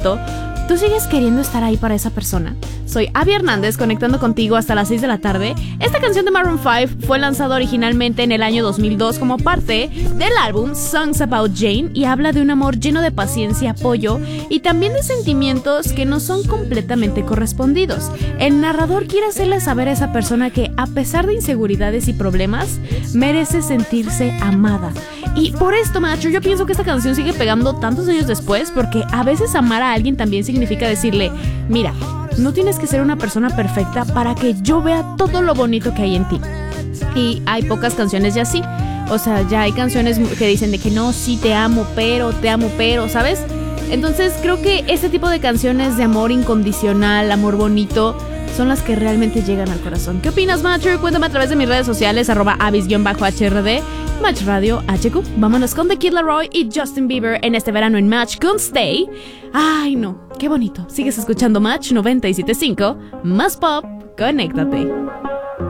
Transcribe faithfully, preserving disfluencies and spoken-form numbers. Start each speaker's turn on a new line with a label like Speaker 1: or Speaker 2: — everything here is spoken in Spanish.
Speaker 1: momento, ¿tú sigues queriendo estar ahí para esa persona? Soy Abby Hernández, conectando contigo hasta las seis de la tarde. Esta canción de Maroon cinco fue lanzada originalmente en el año dos mil dos como parte del álbum Songs About Jane y habla de un amor lleno de paciencia, apoyo y también de sentimientos que no son completamente correspondidos. El narrador quiere hacerle saber a esa persona que, a pesar de inseguridades y problemas, merece sentirse amada. Y por esto, macho, yo pienso que esta canción sigue pegando tantos años después, porque a veces amar a alguien también significa decirle: mira, no tienes que ser una persona perfecta para que yo vea todo lo bonito que hay en ti. Y hay pocas canciones ya así. O sea, ya hay canciones que dicen de que no, sí, te amo, pero, te amo, pero, ¿sabes? Entonces creo que ese tipo de canciones de amor incondicional, amor bonito, son las que realmente llegan al corazón. ¿Qué opinas, Matcher? Cuéntame a través de mis redes sociales, arroba avis-H R D, Match Radio H Q. Vámonos con The Kid Laroi y Justin Bieber en este verano en Match con Stay. Ay, no, qué bonito. Sigues escuchando Match noventa y siete punto cinco, más pop, conéctate.